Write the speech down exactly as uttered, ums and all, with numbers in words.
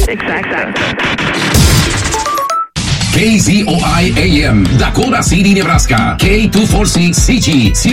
Exacto. K Z O I A M, Dakota City, Nebraska. K two forty-six C G.